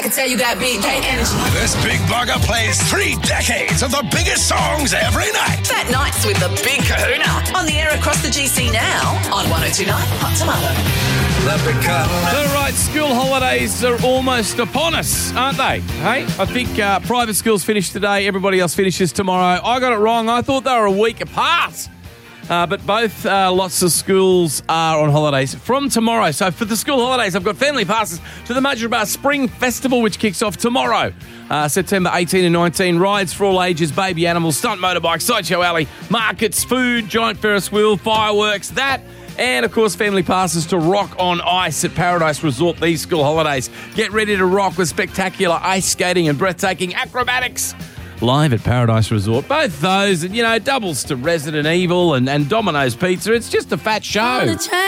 can tell you got big K energy. This big bugger plays 3 decades of the biggest songs every night. Fat nights with the big kahuna. On the air across the GC now on 102.9 Hot Tomato. So, right, school holidays are almost upon us, aren't they? Hey, I think private schools finish today. Everybody else finishes tomorrow. I got it wrong. I thought they were a week apart. But both lots of schools are on holidays from tomorrow. So for the school holidays, I've got family passes to the Mudgeeraba Spring Festival, which kicks off tomorrow, September 18 and 19. Rides for all ages, baby animals, stunt motorbike, sideshow alley, markets, food, giant Ferris wheel, fireworks, that. And, of course, family passes to Rock on Ice at Paradise Resort these school holidays. Get ready to rock with spectacular ice skating and breathtaking acrobatics live at Paradise Resort. Both those, and, doubles to Resident Evil and Domino's Pizza. It's just a fat show.